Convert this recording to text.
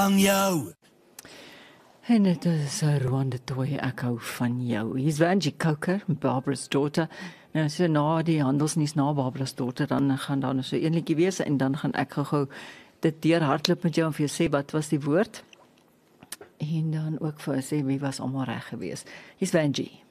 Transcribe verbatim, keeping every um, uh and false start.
Aan jou. En dit is uh, Rwanda Toy, ek hou van jou. Hier's Vanjie Coker, Barbara's daughter. Nou so na die handelsnuus na Barbara's daughter, dan gaan daar nou so een liedjie wees en dan gaan ek gou-gou dit deur hardloop met jou en vir jou sê wat was die woord. En dan ook vir sê wie was almal reg geweest. Hier's Vanjie.